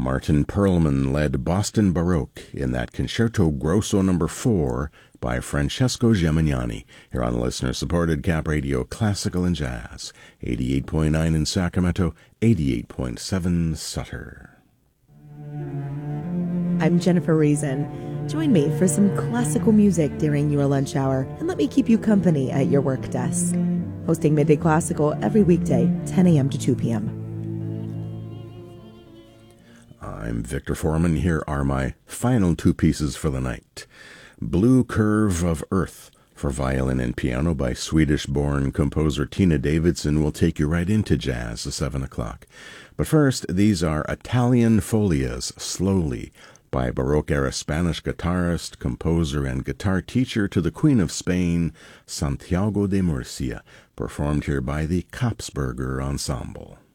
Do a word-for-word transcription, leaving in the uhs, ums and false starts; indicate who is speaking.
Speaker 1: Martin Perlman led Boston Baroque in that Concerto Grosso number four by Francesco Gemignani, here on listener-supported Cap Radio Classical and Jazz, eighty-eight point nine in Sacramento, eighty-eight point seven Sutter.
Speaker 2: I'm Jennifer Reason. Join me for some classical music during your lunch hour, and let me keep you company at your work desk. Hosting Midday Classical every weekday, ten a.m. to two p.m.
Speaker 1: I'm Victor Foreman. Here are my final two pieces for the night. Blue Curve of Earth for violin and piano by Swedish-born composer Tina Davidson will take you right into jazz at seven o'clock. But first, these are Italian Folias, Slowly, by Baroque-era Spanish guitarist, composer, and guitar teacher to the Queen of Spain, Santiago de Murcia, performed here by the Kopsberger Ensemble.